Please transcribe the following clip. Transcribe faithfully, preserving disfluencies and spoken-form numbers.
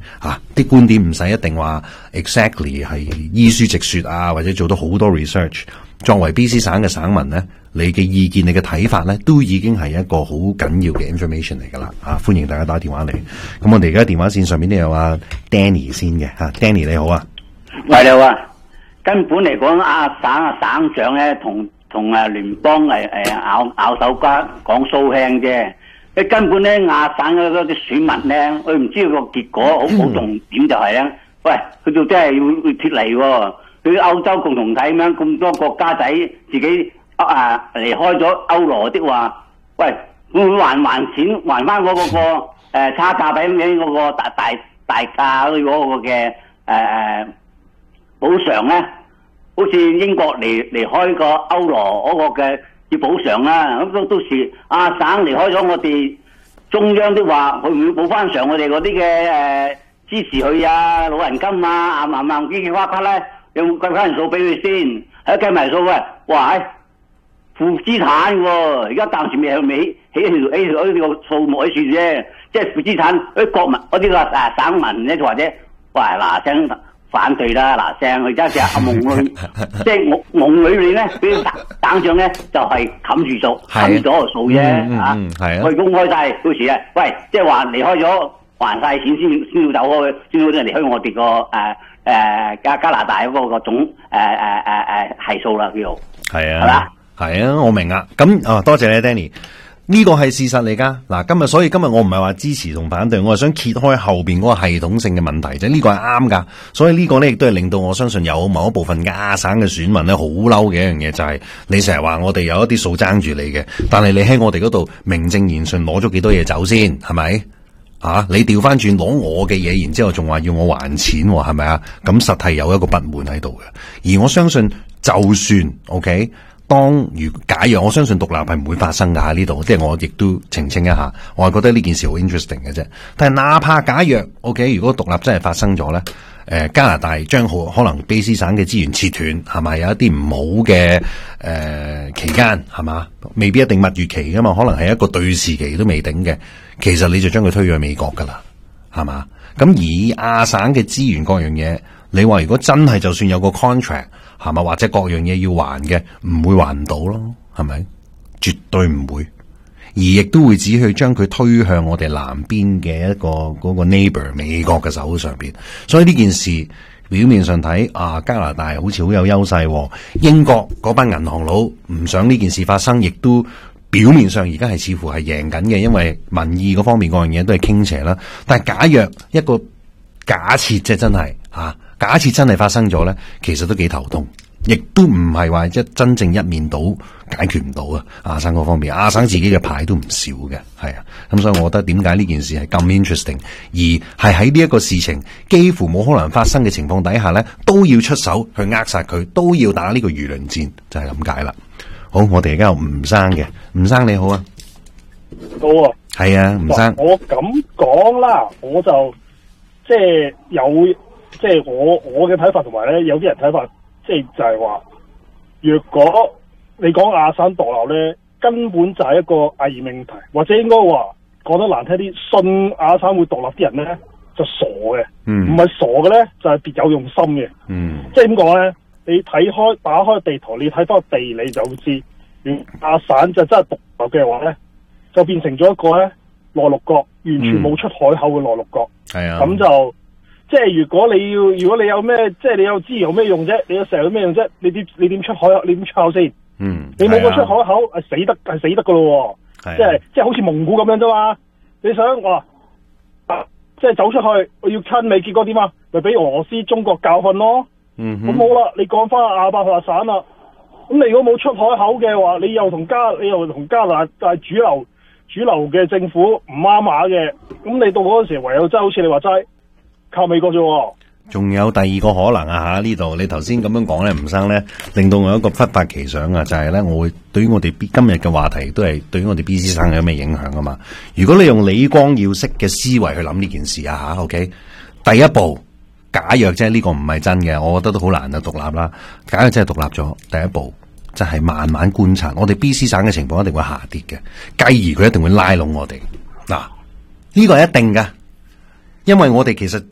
吓啲觀點唔使一定話 exactly 係依書直說啊，或者做到好多 research。作為 B C 省嘅省民咧，你嘅意見、你嘅睇法咧，都已經係一個好緊要嘅 information 嚟噶啦。啊，歡迎大家打電話嚟。咁我哋而家電話線上面都有阿 Danny 先嘅吓 ，Danny 你好啊。 喂，你好啊。根本嚟講，阿省啊省長咧，同同誒聯邦誒誒咬咬手瓜講蘇輕啫。佢根本咧亞省嗰嗰啲選民咧，佢唔知道個結果，好好重點就係咧，喂，佢就真係要要脫離喎。佢歐洲共同體咁樣咁多國家仔自己啊離開咗歐羅的話，喂，會唔會還還錢還翻嗰、嗰個、呃、差價俾你嗰個大大大價嗰個嘅誒誒補償咧？好似英國離離開個歐羅嗰個嘅要補償啦，咁到到時阿省離開咗我哋中央的話，會唔會補翻償我哋嗰啲嘅誒支持佢啊老人金啊啱啱啱幾幾花卡咧？有冇計翻人數俾佢先？喺計埋數喂，哇！負資產喎，而家暫時未係未起起條起條呢個數目喺處啫，即係負資產嗰啲國民嗰啲個誒省民咧，或者喂嗱聲反對啦，嗱聲佢而家成日阿夢裏，即係夢夢裏面咧，俾啲省長咧就係冚住數，冚咗個數啫嚇，係啊，佢公開晒到時啊，喂，即係話離開咗還晒錢先先要走開，先要離開我哋個誒。誒、呃、加加拿大嗰個個總誒誒誒誒係數啦，叫做係啊，係嘛？ 係啊，我明啊。咁啊，多謝你 Danny，呢個係事實嚟噶。嗱，今日所以今日我唔係話支持同反對，我係想揭開後邊嗰個系統性嘅問題啫。呢個係啱噶，所以呢個咧亦都係令到我相信有某一部分嘅亞省嘅選民咧好嬲嘅一樣嘢，就係、是、你成日話我哋有一啲數爭住你嘅，但係你喺我哋嗰度名正言順攞咗幾多嘢走先，係咪？啊！你調翻轉攞我嘅嘢，然之後仲話要我還錢，係咪啊？咁實係有一個不滿喺度嘅。而我相信，就算 OK，當如假若我相信獨立係唔會發生噶喺呢度，即係我亦都澄清一下，我係覺得呢件事好 interesting 嘅啫。但係哪怕假若 OK，如果獨立真係發生咗咧，誒、呃、加拿大將好可能卑詩省嘅資源切斷，係咪有一啲唔好嘅誒、呃、期間係嘛？未必一定蜜月期噶嘛，可能係一個對視期都未定嘅。其實你就將佢推咗去美國噶啦，係嘛？咁以亞省嘅資源各樣嘢，你話如果真係就算有個 contract 係嘛，或者各樣嘢要還嘅，唔會還唔到咯，係咪？絕對唔會，而亦都會只去將佢推向我哋南邊嘅一個嗰個 neighbor 美國嘅手上邊。所以呢件事表面上睇啊，加拿大好似好有優勢，英國嗰班銀行佬唔想呢件事發生，亦都。表面上而家係似乎係贏緊嘅，因為民意嗰方面嗰樣嘢都係傾斜啦。但係假若一個假設，即係真係吓、啊，假設真係發生咗咧，其實都幾頭痛，亦都唔係話一真正一面倒解決唔到啊。亞省嗰方面，亞省自己嘅牌都唔少嘅，係啊。咁所以我覺得點解呢件事係咁 interesting， 而係喺呢一個事情幾乎冇可能發生嘅情況底下咧，都要出手去扼殺佢，都要打呢個輿論戰，就係咁解啦。好，我哋而家有吳生嘅，吳生你好啊， 好啊， 係啊，吳生， 我咁講啦，我就即係有，即係我我嘅睇法，同埋咧有啲人睇法，即係就係話，若果你講亞省獨立咧，根本就係一個偽命題，或者應該話講得難聽啲，信亞省會獨立啲人咧就傻嘅，嗯，唔係傻嘅咧就係別有用心嘅，嗯，即係點講咧？你睇開打開地圖，你睇翻個地理就會知，如亞省就真係獨立嘅話咧，就變成咗一個咧內陸國，完全冇出海口嘅內陸國。係啊，咁就即係如果你要，如果你有咩，即係你有資源有咩用啫？你有石油有咩用啫？你點你點出海？你點出口先？嗯，你冇個出海口，係、啊、死得係死得噶咯、啊，即係即係好似蒙古咁樣啫嘛。你想話、啊、即係走出去，我要親美，結果點啊？咪俾俄羅斯、中國教訓咯。嗯，咁冇啦，你講翻亞伯塔省啦，咁你如果冇出海口嘅話，你又同加你又同加拿大主流主流嘅政府唔啱碼嘅，咁你到嗰陣時唯有真係好似你話齋靠美國啫。 仲有第二個可能啊吓，呢度你頭先咁樣講咧，吳生咧令到我有一個忽發奇想啊，就係、是、咧我會對於我哋今日嘅話題都係對於我哋 B C 省有咩影響啊嘛。如果你用李光耀式嘅思維去諗呢件事啊吓 ，OK， 第一步。假若啫，呢個唔係真嘅，我覺得都好難啊獨立啦。假若真係獨立咗，第一步就係慢慢觀察，我哋 B C 省嘅情況一定會下跌嘅，繼而佢一定會拉攏我哋。嗱，呢個係一定噶，因為我哋其實